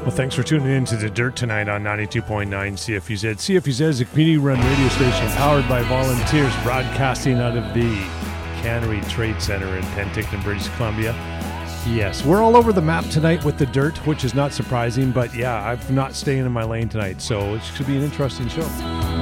Well, thanks for tuning in to The Dirt tonight on 92.9 CFUZ. CFUZ is a community-run radio station powered by volunteers, broadcasting out of the Cannery Trade Center in Penticton, British Columbia. Yes, we're all over the map tonight with The Dirt, which is not surprising, but yeah, I'm not staying in my lane tonight, so it should be an interesting show.